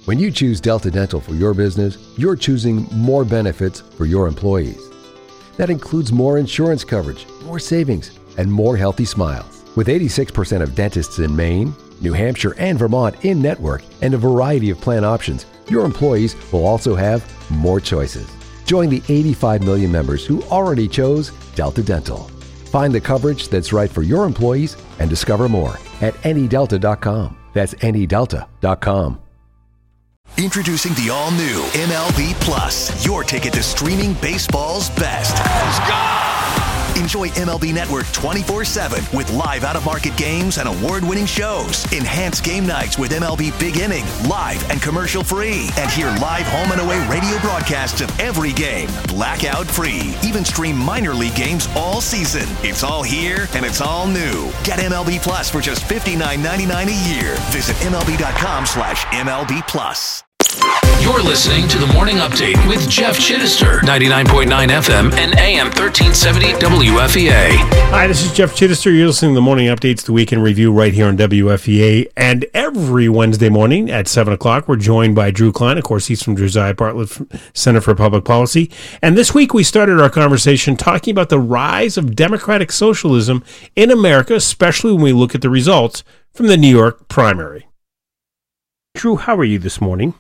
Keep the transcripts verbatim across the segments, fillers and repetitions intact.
When you choose Delta Dental for your business, you're choosing more benefits for your employees. That includes more insurance coverage, more savings, and more healthy smiles. With eighty-six percent of dentists in Maine, New Hampshire, and Vermont in network, and a variety of plan options, your employees will also have more choices. Join the eighty-five million members who already chose Delta Dental. Find the coverage that's right for your employees and discover more at any delta dot com. That's any delta dot com. Introducing the all-new M L B Plus, your ticket to streaming baseball's best. Let's go! Enjoy M L B Network twenty-four seven with live out-of-market games and award-winning shows. Enhance game nights with M L B Big Inning, live and commercial-free. And hear live home and away radio broadcasts of every game, blackout-free. Even stream minor league games all season. It's all here and it's all new. Get M L B Plus for just fifty-nine ninety-nine a year. Visit MLB.com slash MLB Plus. You're listening to the Morning Update with Jeff Chittister, ninety-nine point nine F M and A M thirteen seventy W F E A. Hi, this is Jeff Chittister. You're listening to the Morning Updates, the Weekend Review, right here on W F E A. And every Wednesday morning at seven o'clock, we're joined by Drew Klein. Of course, he's from Josiah Bartlett Center for Public Policy. And this week, we started our conversation talking about the rise of democratic socialism in America, especially when we look at the results from the New York primary. Drew, how are you this morning?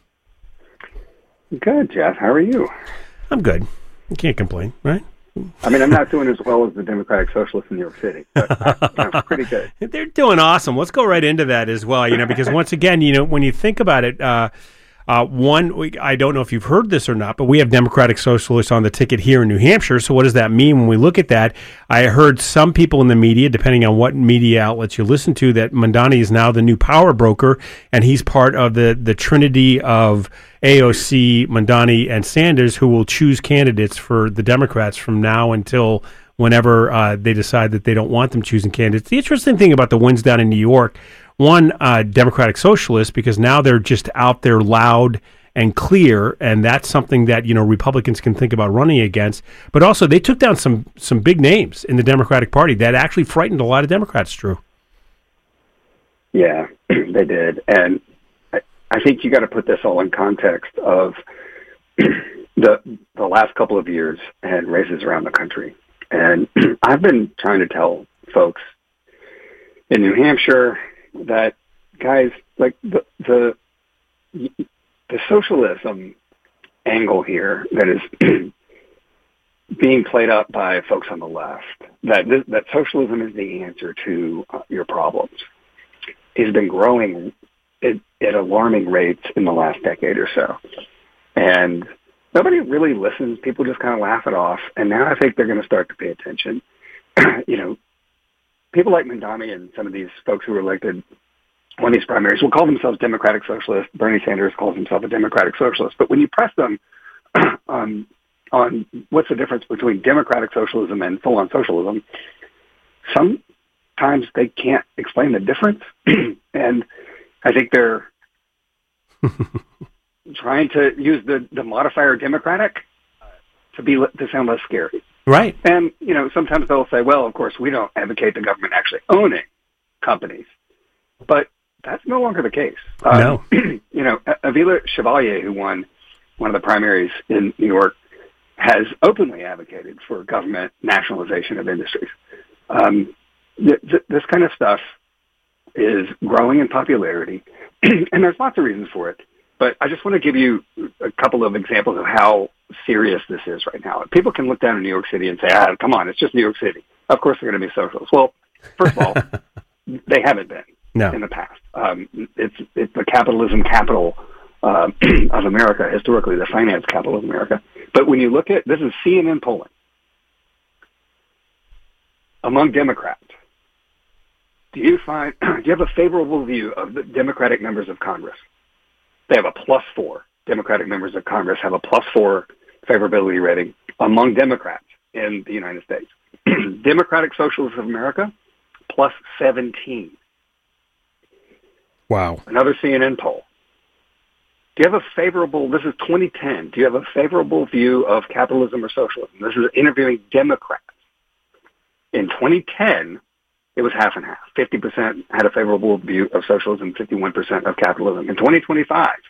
Good, Jeff. How are you? I'm good. I can't complain, right? I mean, I'm not doing as well as the Democratic Socialists in New York City, but uh, I'm pretty good. They're doing awesome. Let's go right into that as well, you know, because once again, you know, when you think about it, uh, uh, one, we, I don't know if you've heard this or not, but we have Democratic Socialists on the ticket here in New Hampshire. So what does that mean when we look at that? I heard some people in the media, depending on what media outlets you listen to, that Mamdani is now the new power broker, and he's part of the, the trinity of A O C, Mamdani, and Sanders, who will choose candidates for the Democrats from now until whenever uh, they decide that they don't want them choosing candidates. The interesting thing about the wins down in New York, one, uh, Democratic Socialists, because now they're just out there loud and clear, and that's something that, you know, Republicans can think about running against. But also, they took down some some big names in the Democratic Party that actually frightened a lot of Democrats, Drew. Yeah, they did. And I, I think you got to put this all in context of the the last couple of years and races around the country. And I've been trying to tell folks in New Hampshire that, guys, like the the the socialism angle here that is being played up by folks on the left, that this, that socialism is the answer to uh, your problems, has been growing at, at alarming rates in the last decade or so. And nobody really listens. People just kind of laugh it off. And now I think they're going to start to pay attention. You know, people like Mamdani and some of these folks who were elected on these primaries will call themselves Democratic Socialists. Bernie Sanders calls himself a Democratic Socialist. But when you press them on, on what's the difference between Democratic Socialism and full-on socialism, sometimes they can't explain the difference. And I think they're trying to use the, the modifier Democratic to be to sound less scary. Right. And, you know, sometimes they'll say, well, of course, we don't advocate the government actually owning companies. But that's no longer the case. No. Um, you know, Avila Chevalier, who won one of the primaries in New York, has openly advocated for government nationalization of industries. Um, th- th- this kind of stuff is growing in popularity, and there's lots of reasons for it. But I just want to give you a couple of examples of how serious this is right now. People can look down in New York City and say, ah, come on, it's just New York City. Of course they're going to be socialists. Well, first of all, they haven't been no. in the past. Um, it's, it's the capitalism capital uh, of America, historically the finance capital of America. But when you look at, this is C N N polling, among Democrats, do you find, do you have a favorable view of the Democratic members of Congress? They have a plus four. Democratic members of Congress have a plus four favorability rating among Democrats in the United States. Democratic Socialists of America, plus seventeen. Wow. Another C N N poll. Do you have a favorable, this is twenty ten, do you have a favorable view of capitalism or socialism? This is interviewing Democrats. In twenty ten, it was half and half. fifty percent had a favorable view of socialism, fifty-one percent of capitalism. In twenty twenty-five,